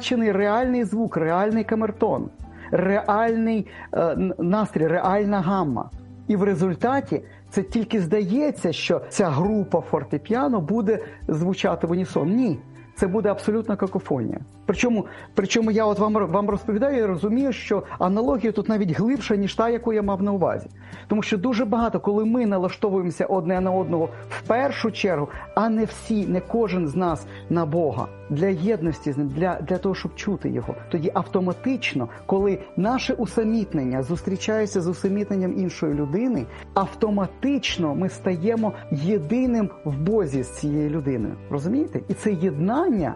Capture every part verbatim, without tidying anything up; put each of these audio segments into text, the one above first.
позначений реальний звук, реальний камертон, реальний е, настрій, реальна гамма. І в результаті це тільки здається, що ця група фортепіано буде звучати в унісон. Ні. Це буде абсолютна какофонія. Причому, причому я от вам, вам розповідаю, я розумію, що аналогія тут навіть глибша, ніж та, яку я мав на увазі. Тому що дуже багато, коли ми налаштовуємося одне на одного в першу чергу, а не всі, не кожен з нас на Бога, для єдності з ним, для, для того, щоб чути його, тоді автоматично, коли наше усамітнення зустрічається з усамітненням іншої людини, автоматично ми стаємо єдиним в Бозі з цією людиною. Розумієте? І це єднання,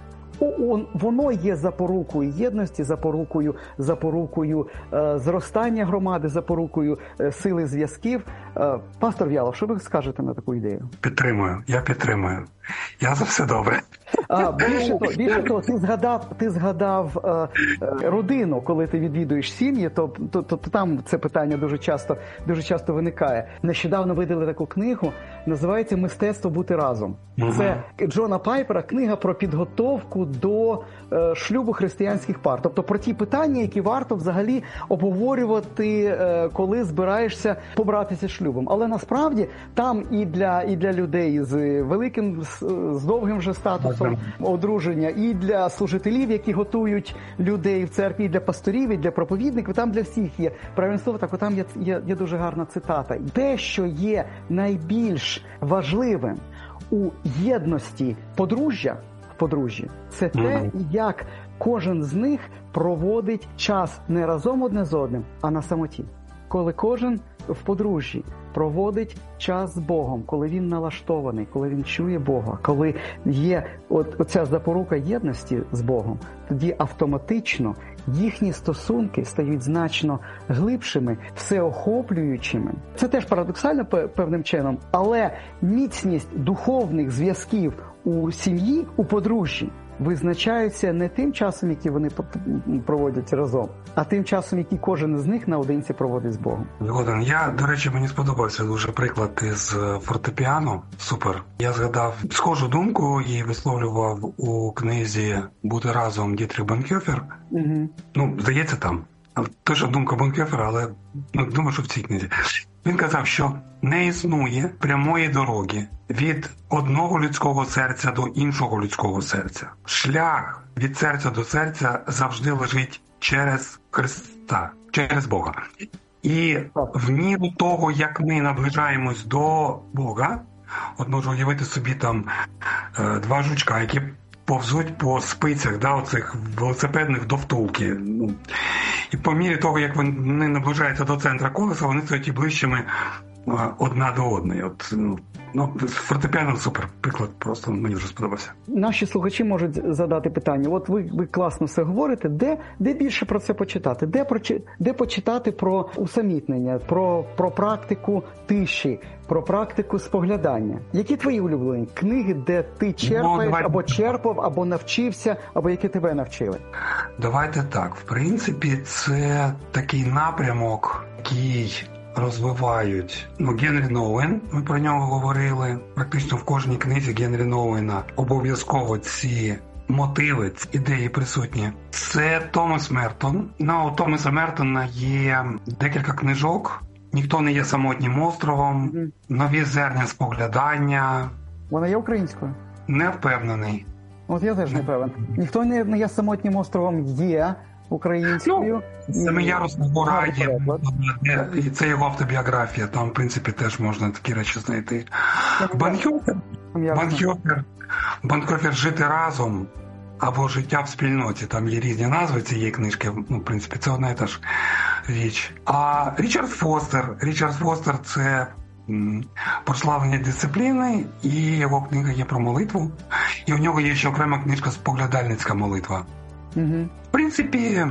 воно є запорукою єдності, запорукою, запорукою е, зростання громади, запорукою е, сили зв'язків. Е, пастор В'ялов, що ви скажете на таку ідею? Підтримую, я підтримую. Я за все добре. А, більше того, більше того, ти згадав, ти згадав е, е, родину, коли ти відвідуєш сім'ї, то, то, то, то там це питання дуже часто, дуже часто виникає. Нещодавно видали таку книгу, називається «Мистецтво бути разом». Угу. Це Джона Пайпера, книга про підготовку до е, шлюбу християнських пар. Тобто про ті питання, які варто взагалі обговорювати, е, коли збираєшся побратися шлюбом. Але насправді там і для, і для людей з великим, з, з довгим вже статусом одруження, і для служителів, які готують людей в церкві, і для пасторів, і для проповідників, там для всіх є. Правильне слово, так, там є, є, є дуже гарна цитата. Те, що є найбільш важливим у єдності подружжя, в подружжі, це те, як кожен з них проводить час не разом одне з одним, а на самоті. Коли кожен в подружжі проводить час з Богом, коли він налаштований, коли він чує Бога, коли є от, оця запорука єдності з Богом, тоді автоматично їхні стосунки стають значно глибшими, всеохоплюючими. Це теж парадоксально певним чином, але міцність духовних зв'язків у сім'ї, у подружжі, визначаються не тим часом, який вони проводять разом, а тим часом, який кожен з них наодинці проводить з Богом. Згоден. Я, до речі, мені сподобався дуже приклад із фортепіано. Супер. Я згадав схожу думку і висловлював у книзі «Бути разом» Дітріх Бонхофер. Угу. Ну, здається, там. Теж думка Бонхофера, але ну, думаю, що в цій книзі. Він казав, що не існує прямої дороги від одного людського серця до іншого людського серця. Шлях від серця до серця завжди лежить через Христа, через Бога. І в міру того, як ми наближаємось до Бога, от можу уявити собі там е, два жучка, які повзуть по спицях, да, оцих велосипедних до втулки. Ну, і по мірі того, як вони наближаються до центра колеса, вони стають і ближчими одна до одної. От, ну, ну, фортепіано супер. Приклад просто мені вже сподобався. Наші слухачі можуть задати питання. От ви, ви класно все говорите. Де, де більше про це почитати? Де, про, де почитати про усамітнення, про, про практику тиші, про практику споглядання? Які твої улюблені книги, де ти черпаєш, ну, давай... або черпав, або навчився, або які тебе навчили? Давайте так. В принципі, це такий напрямок, який розвивають ну, Генрі Nouwen, ми про нього говорили. Практично в кожній книзі Генрі Nouwena обов'язково ці мотиви, ці ідеї присутні. Це Томас Мертон. Ну, у Томаса Мертона є декілька книжок. «Ніхто не є самотнім островом», mm-hmm. «Нові зерня споглядання». Вона є українською? Не впевнений. От я теж не певен. «Ніхто не є самотнім островом» є українською. Ну, «Семиярусна гора» є, і це його автобіографія, там, в принципі, теж можна такі речі знайти. Бонхофер, Бонхофер, Бонхофер «Жити разом» або «Життя в спільноті», там є різні назви цієї книжки, ну, в принципі, це одна і та ж річ. А Річард Фостер, Річард Фостер – це м, прославлення дисципліни, і його книга є про молитву, і у нього є ще окрема книжка «Споглядальницька молитва». Угу. В принципі,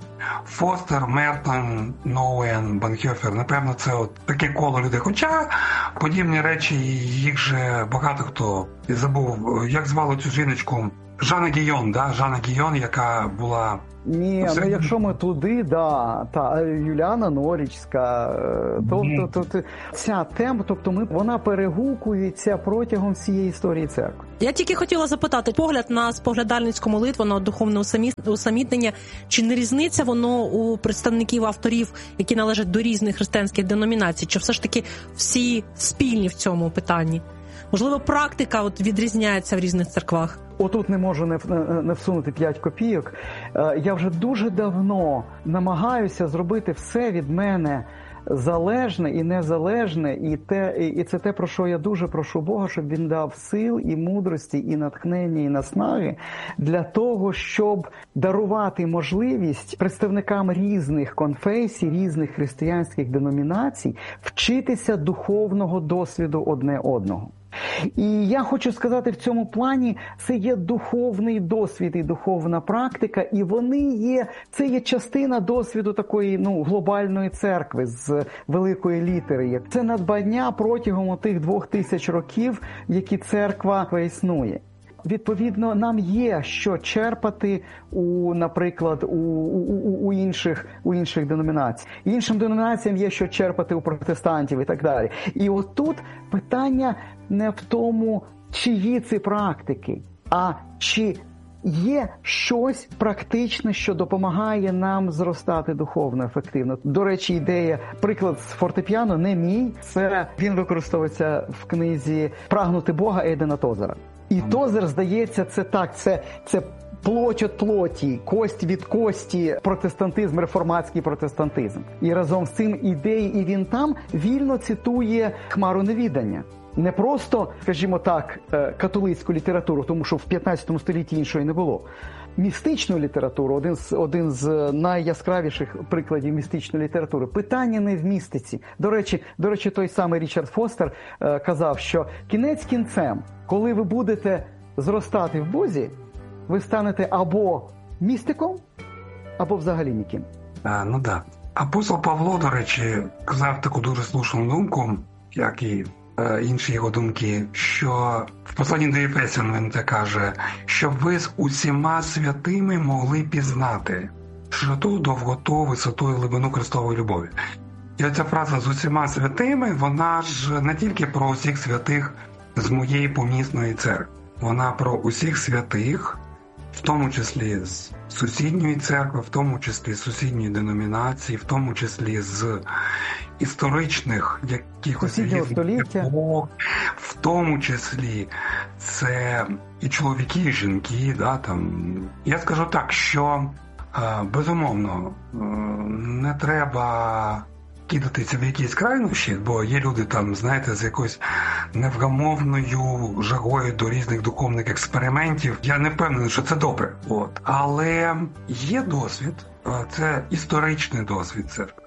Фостер, Мертон, Nouwen, Бонхофер, напевно, це от таке коло людей. Хоча подібні речі, їх же багато хто забув. Як звали цю жіночку, Жанна Гійон, да? Жанна Гійон, яка була... Ні, Все... ну якщо ми туди, да, та Юліана Норвічська, тобто mm. то, то, ця тема, тобто ми, вона перегукується протягом всієї історії церкви. Я тільки хотіла запитати, погляд на споглядальницьку молитву, на духовне усамітнення, чи не різниця воно у представників авторів, які належать до різних християнських деномінацій, чи все ж таки всі спільні в цьому питанні? Можливо, практика от відрізняється в різних церквах? Отут не можу не, не всунути п'ять копійок. Я вже дуже давно намагаюся зробити все від мене залежне і незалежне, і, те, і це те, про що я дуже прошу Бога, щоб Він дав сил і мудрості, і натхнення, і наснаги для того, щоб дарувати можливість представникам різних конфесій, різних християнських деномінацій вчитися духовного досвіду одне одного. І я хочу сказати, в цьому плані це є духовний досвід і духовна практика, і вони є, це є частина досвіду такої, ну, глобальної церкви з великої літери. Це надбання протягом тих двох тисяч років, які церква існує. Відповідно, нам є що черпати у, наприклад, у, у, у, інших, у інших деномінацій. Іншим деномінаціям є що черпати у протестантів і так далі. І отут питання не в тому, чиї ці практики, а чи є щось практичне, що допомагає нам зростати духовно ефективно. До речі, ідея, приклад з фортепіано не мій, це він використовується в книзі «Прагнути Бога» Ейдена Тозера. І Тозер, здається, це так, це, це плоть від плоті, кость від кості, протестантизм, реформатський протестантизм. І разом з цим ідеї, і він там вільно цитує «Хмару невідання». Не просто, скажімо так, католицьку літературу, тому що в п'ятнадцятому столітті іншої не було. Містичну літературу, один з, один з найяскравіших прикладів містичної літератури. Питання не в містиці. До речі, до речі, той самий Річард Фостер е, казав, що кінець кінцем, коли ви будете зростати в Бозі, ви станете або містиком, або взагалі ніким. А, ну так. Апостол Павло, до речі, казав таку дуже слушну думку, як і інші його думки, що в посланні до Єфесян він це каже, щоб ви з усіма святими могли пізнати широту, довготу, висоту і глибину Христової любові. І оця фраза «з усіма святими», вона ж не тільки про усіх святих з моєї помісної церкви. Вона про усіх святих, в тому числі з сусідньої церкви, в тому числі з сусідньої деномінації, в тому числі з історичних якихось епох, в тому числі це і чоловіки, і жінки. Да, там. Я скажу так, що безумовно не треба кидатися в якісь крайнощі, бо є люди там, знаєте, з якоюсь невгамовною жагою до різних духовних експериментів. Я не впевнений, що це добре. От. Але є досвід, це історичний досвід церкви,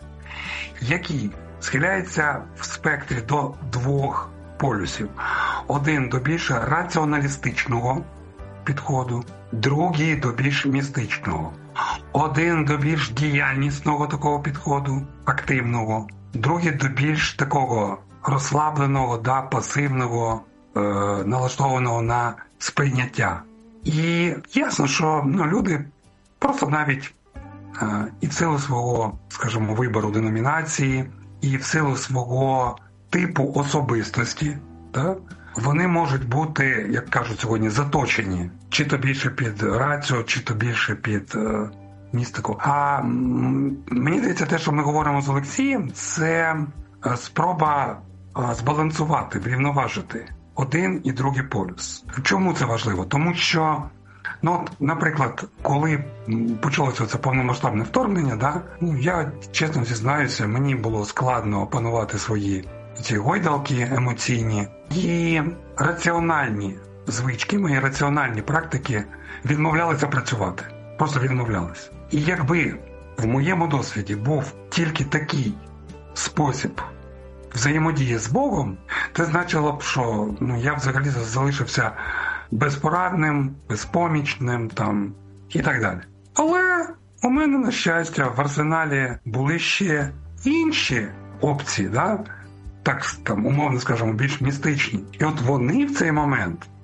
який схиляється в спектрі до двох полюсів. Один до більш раціоналістичного підходу, другий до більш містичного. Один до більш діяльнісного такого підходу, активного, другий до більш такого розслабленого, да, пасивного, е, налаштованого на сприйняття. І ясно, що ну, люди просто навіть е, і в силу свого, скажімо, вибору деномінації, і в силу свого типу особистості, да, вони можуть бути, як кажуть сьогодні, заточені. Чи то більше під раціо, чи то більше під е, містику. А м, мені здається, те, що ми говоримо з Олексієм, це спроба е, збалансувати, врівноважити один і другий полюс. Чому це важливо? Тому що, ну, наприклад, коли почалося це повномасштабне вторгнення, да, ну, я чесно зізнаюся, мені було складно опанувати свої ці гойдалки емоційні і раціональні звички, мої раціональні практики відмовлялися працювати. Просто відмовлялися. І якби в моєму досвіді був тільки такий спосіб взаємодії з Богом, це значило б, що ну, я взагалі залишився безпорадним, безпомічним там, і так далі. Але у мене, на щастя, в арсеналі були ще інші опції, да? Так, там, умовно скажемо, більш містичні. І от вони в цей момент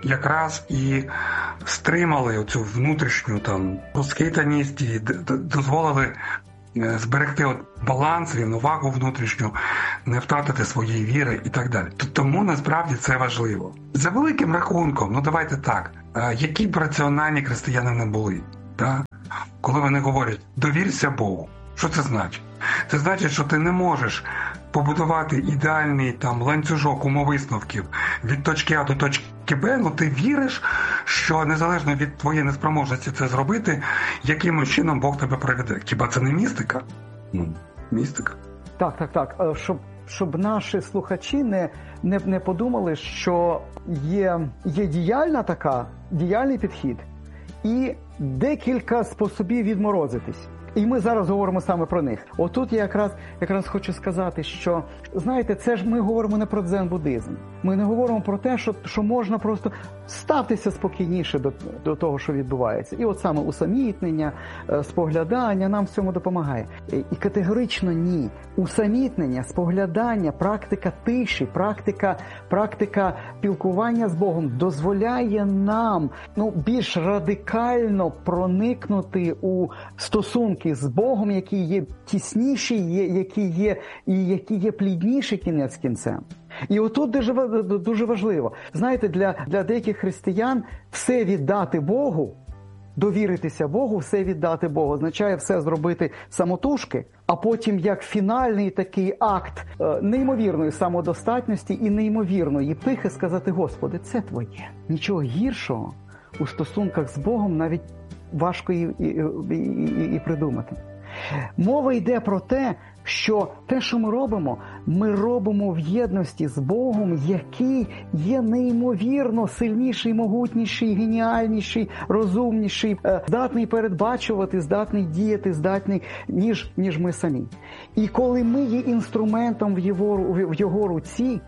якраз і стримали оцю внутрішню там розхитаність і дозволили зберегти от баланс, рівновагу внутрішню, не втратити своєї віри і так далі. Тому насправді це важливо. За великим рахунком, ну давайте так, які б раціональні християни не були, так? Коли вони говорять «довірся Богу», що це значить? Це значить, що ти не можеш побудувати ідеальний там ланцюжок умовисновків від точки А до точки Б, ну ти віриш, що незалежно від твоєї неспроможності це зробити, якимось чином Бог тебе проведе. Хіба це не містика? Ну, містика. Так, так, так. Щоб, щоб наші слухачі не, не, не подумали, що є, є діяльна така, діяльний підхід і декілька способів відморозитись. І ми зараз говоримо саме про них. Отут я якраз, якраз хочу сказати, що, знаєте, це ж ми говоримо не про дзен-буддизм. Ми не говоримо про те, що, що можна просто ставтеся спокійніше до, до того, що відбувається. І от саме усамітнення, споглядання нам в цьому допомагає. І категорично ні. Усамітнення, споглядання, практика тиші, практика, практика спілкування з Богом дозволяє нам ну, більш радикально проникнути у стосунки з Богом, які є тісніші, є, які є, і які є плідніші кінець кінцем. І отут дуже, дуже важливо. Знаєте, для, для деяких християн все віддати Богу, довіритися Богу, все віддати Богу, означає все зробити самотужки, а потім як фінальний такий акт е, неймовірної самодостатності і неймовірної пихи сказати: Господи, це Твоє. Нічого гіршого у стосунках з Богом навіть важко і, і, і, і, і придумати. Мова йде про те, що те, що ми робимо, ми робимо в єдності з Богом, який є неймовірно сильніший, могутніший, геніальніший, розумніший, здатний передбачувати, здатний діяти, здатний, ніж, ніж ми самі. І коли ми є інструментом в його, в його руці,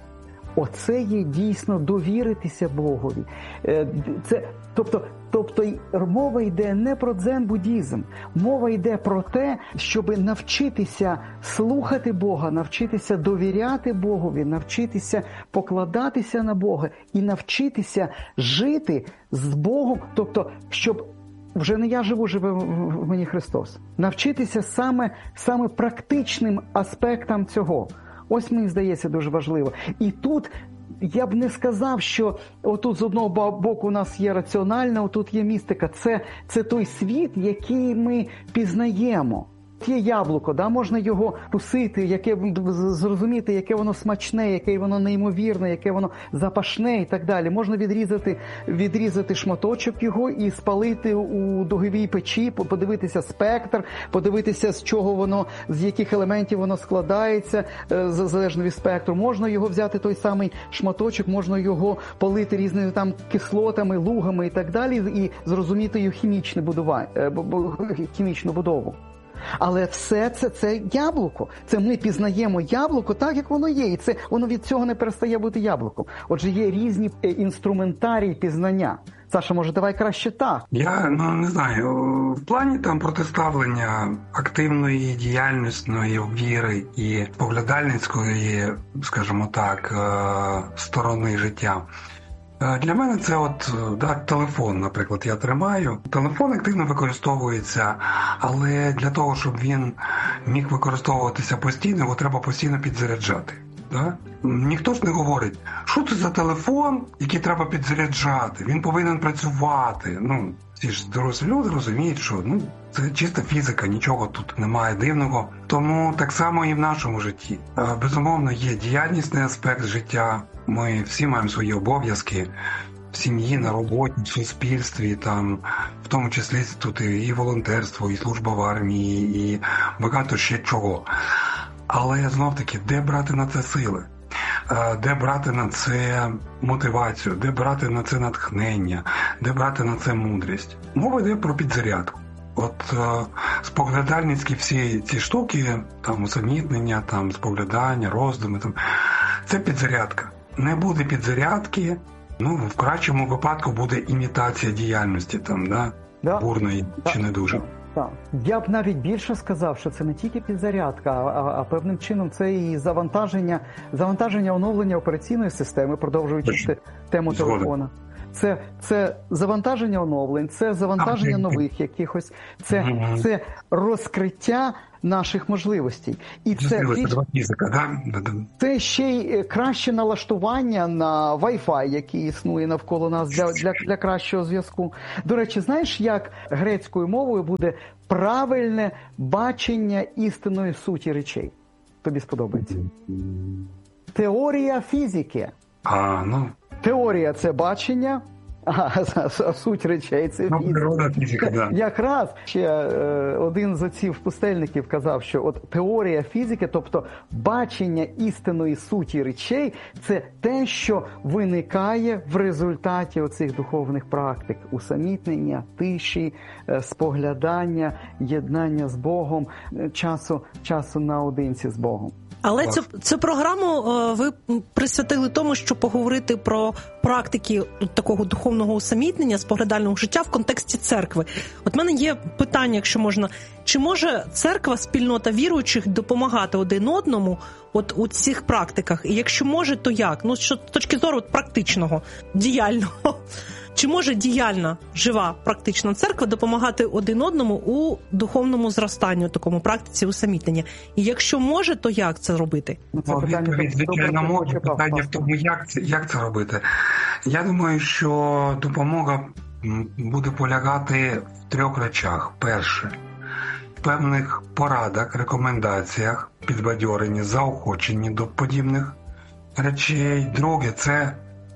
оце є дійсно довіритися Богові. Це, тобто, тобто мова йде не про дзен-буддізм, мова йде про те, щоб навчитися слухати Бога, навчитися довіряти Богові, навчитися покладатися на Бога і навчитися жити з Богом, тобто, щоб вже не я живу, живе в мені Христос. Навчитися саме, саме практичним аспектам цього. Ось, мені здається, дуже важливо. І тут я б не сказав, що отут з одного боку у нас є раціональне, отут є містика. Це, це той світ, який ми пізнаємо. Є яблуко, да? Можна його кусити, яке, зрозуміти, яке воно смачне, яке воно неймовірне, яке воно запашне і так далі. Можна відрізати, відрізати шматочок його і спалити у дуговій печі, подивитися спектр, подивитися, з чого воно, з яких елементів воно складається, залежно від спектру. Можна його взяти, той самий шматочок, можна його полити різними там кислотами, лугами і так далі, і зрозуміти його хімічне будування, хімічну будову. Але все це, це яблуко. Це ми пізнаємо яблуко так, як воно є. І це, воно від цього не перестає бути яблуком. Отже, є різні інструментарії пізнання. Саша, може, давай краще так? Я, ну, не знаю, в плані там протиставлення активної, діяльностної віри і поглядальницької, скажімо так, сторони життя. Для мене це от, да, телефон, наприклад, я тримаю. Телефон активно використовується, але для того, щоб він міг використовуватися постійно, його треба постійно підзаряджати. Да? Ніхто ж не говорить, що це за телефон, який треба підзаряджати, він повинен працювати. Ну, ці ж дорослі люди розуміють, що ну, це чиста фізика, нічого тут немає дивного. Тому так само і в нашому житті. Безумовно, є діяльнісний аспект життя. Ми всі маємо свої обов'язки в сім'ї, на роботі, в суспільстві, там, в тому числі тут і волонтерство, і служба в армії, і багато ще чого. Але знов-таки, де брати на це сили? Де брати на це мотивацію? Де брати на це натхнення? Де брати на це мудрість? Мова йде про підзарядку. От споглядальницькі всі ці штуки, там усамітнення, там споглядання, роздуми, там, це підзарядка. Не буде підзарядки, ну, в кращому випадку буде імітація діяльності, там, да? Да. Бурної, да. Чи не дуже. Так. Я б навіть більше сказав, що це не тільки підзарядка, а, а певним чином це і завантаження, завантаження оновлення операційної системи, продовжуючи тему телефона. Це, це завантаження оновлень, це завантаження а, нових якихось, це, mm-hmm. це розкриття наших можливостей. І це, фізика, да? це ще й краще налаштування на Wi-Fi, який існує навколо нас для, для, для кращого зв'язку. До речі, знаєш, як грецькою мовою буде правильне бачення істинної суті речей? Тобі сподобається? Теорія фізики. А, ну... Теорія – це бачення, а суть речей – це фізика. фізика да. Якраз ще е, один з отців пустельників казав, що от теорія фізики, тобто бачення істинної суті речей – це те, що виникає в результаті оцих духовних практик. Усамітнення, тиші, е, споглядання, єднання з Богом, часу, часу наодинці з Богом. Але цю, цю програму е, ви присвятили тому, щоб поговорити про практики такого духовного усамітнення, споглядального життя в контексті церкви. От в мене є питання, якщо можна. Чи може церква, спільнота віруючих допомагати один одному от у цих практиках? І якщо може, то як? Ну, що з точки зору практичного, діяльного. Чи може діяльна, жива, практична церква допомагати один одному у духовному зростанню, такому практиці усамітнення? І якщо може, то як це робити? Це відповідь, звичайно, може. Питання в тому, як це, як це робити. Я думаю, що допомога буде полягати в трьох речах. Перше, в певних порадах, рекомендаціях, підбадьоренні, заохоченні до подібних речей. Друге, це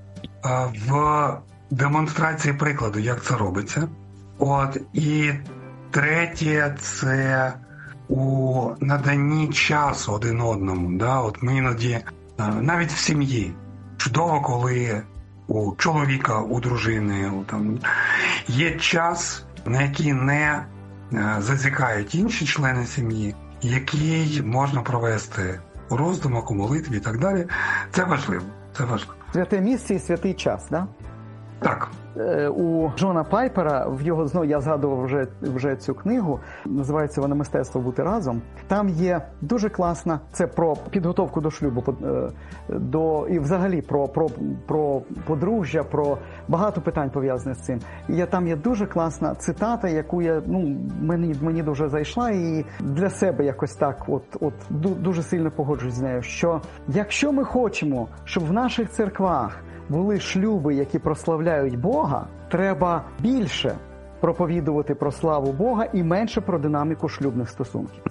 в демонстрації прикладу, як це робиться. От, і третє, це у наданні часу один одному. Да? От ми іноді, навіть в сім'ї, чудово, коли у чоловіка, у дружини у, там, є час, на який не зазікають інші члени сім'ї, який можна провести у роздумах, у молитві і так далі. Це важливо. Це важливо. Святе місце і святий час, да? Так. У Джона Пайпера, в його, знову я згадував вже, вже цю книгу, називається вона «Мистецтво бути разом». Там є дуже класна, це про підготовку до шлюбу, до, і взагалі про, про, про подружжя, про багато питань пов'язаних з цим. І я, там є дуже класна цитата, яку я, ну, мені, мені дуже зайшла, і для себе якось так от, от дуже сильно погоджуюсь з нею, що якщо ми хочемо, щоб в наших церквах були шлюби, які прославляють Бога, треба більше проповідувати про славу Бога і менше про динаміку шлюбних стосунків.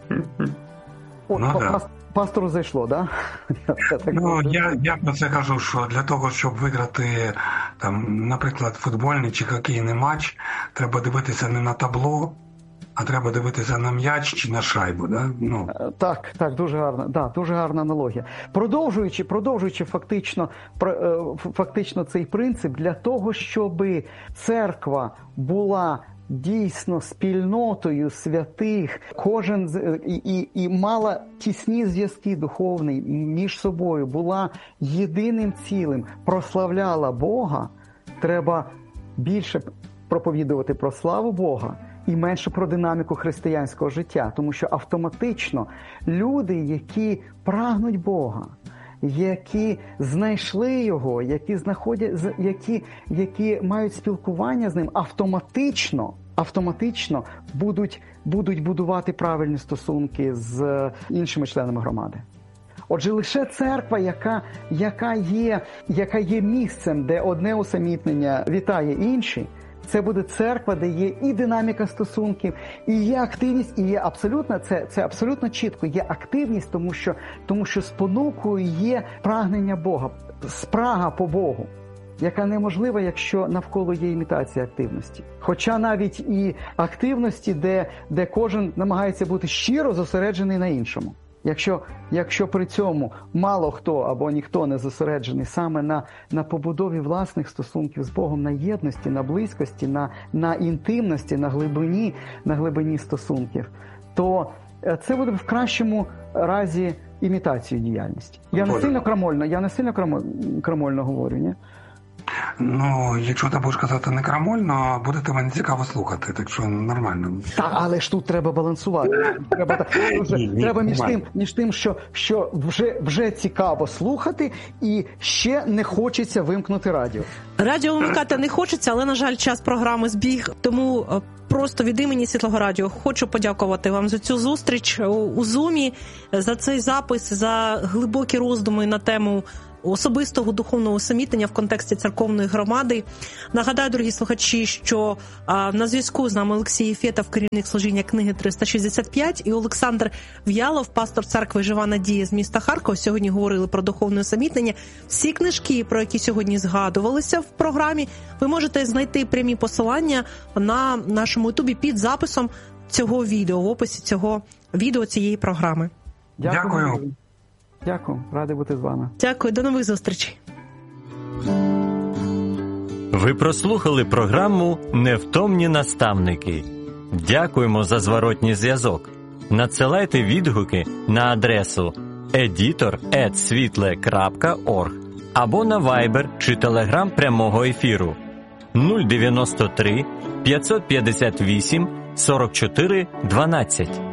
От, ну, пас, пастору зайшло, да? Я, ну, я, я про це кажу, що для того, щоб виграти, там, наприклад, футбольний чи хокейний матч, треба дивитися не на табло, а треба дивитися на м'яч чи на шайбу, да? Ну. Так, так, дуже гарна, да, дуже гарна аналогія. Продовжуючи, продовжуючи фактично, фактично цей принцип, для того, щоб церква була дійсно спільнотою святих, кожен і, і, і мала тісні зв'язки духовні між собою, була єдиним цілим, прославляла Бога, треба більше проповідувати про славу Бога і менше про динаміку християнського життя. Тому що автоматично люди, які прагнуть Бога, які знайшли Його, які знаходять, які, які мають спілкування з Ним, автоматично, автоматично будуть, будуть будувати правильні стосунки з іншими членами громади. Отже, лише церква, яка, яка, є, яка є місцем, де одне усамітнення вітає інші, це буде церква, де є і динаміка стосунків, і є активність, і є абсолютно, це, це абсолютно чітко, є активність, тому що, тому що спонукою є прагнення Бога, спрага по Богу, яка неможлива, якщо навколо є імітація активності. Хоча навіть і активності, де, де кожен намагається бути щиро зосереджений на іншому. Якщо, якщо при цьому мало хто або ніхто не зосереджений саме на, на побудові власних стосунків з Богом, на єдності, на близькості, на, на інтимності, на глибині, на глибині стосунків, то це буде в кращому разі імітацією діяльності. Я не сильно крамольно, я не сильно крамольно говорю, ні? Ну, якщо ти будеш казати не крамольно, буде тебе не цікаво слухати, так що нормально. Так, але ж тут треба балансувати. Треба, вже, ні, ні, треба між тим, між тим, що, що вже, вже цікаво слухати і ще не хочеться вимкнути радіо. Радіо вимикати не хочеться, але, на жаль, час програми збіг, тому просто від імені Світлого Радіо хочу подякувати вам за цю зустріч у Зумі, за цей запис, за глибокі роздуми на тему особистого духовного усамітнення в контексті церковної громади. Нагадаю, дорогі слухачі, що а, на зв'язку з нами Олексій Єфєтов, керівник служіння книги триста шістдесят п'ять, і Олександр В'ялов, пастор церкви Жива Надія з міста Харкова. Сьогодні говорили про духовне усамітнення. Всі книжки, про які сьогодні згадувалися в програмі, ви можете знайти прямі посилання на нашому ютубі під записом цього відео, в описі цього відео цієї програми. Дякую. Дякую. Дякую, радий бути з вами. Дякую, до нових зустрічей. Ви прослухали програму «Невтомні наставники». Дякуємо за зворотній зв'язок. Надсилайте відгуки на адресу едітор ет світле крапка орг або на Viber чи Telegram прямого ефіру нуль дев'яносто три п'ятсот п'ятдесят вісім сорок чотири дванадцять.